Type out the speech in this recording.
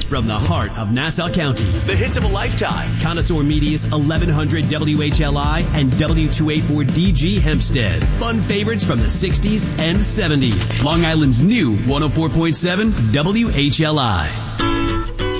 from the heart of Nassau County. The hits of a lifetime. Connoisseur Media's 1100 WHLI and W284DG Hempstead. Fun favorites from the 60s and 70s. Long Island's new 104.7 WHLI.